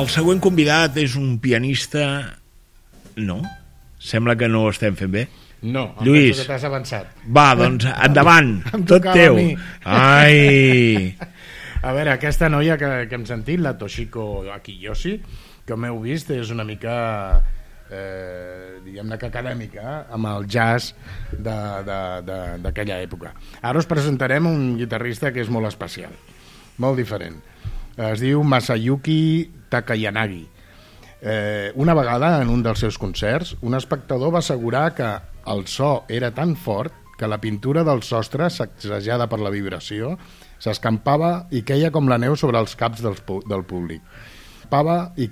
El següent convidat és un pianista... No? Sembla que no ho estem fent bé. No, Lluís, penso que t'has avançat. Va, doncs, endavant, tot teu. Ai! A veure, aquesta noia que hem sentit, la Toshiko Akiyoshi, que m'heu vist, és una mica, diguem-ne que acadèmica, amb el jazz d'aquella època. Ara us presentarem un guitarrista que és molt especial, molt diferent. Es diu Masayuki Takayanagi. Una vegada, en un dels seus concerts, un espectador va assegurar que el so era tan fort que la pintura del sostre, sacsejada per la vibració, s'escampava i queia com la neu sobre els caps del públic. I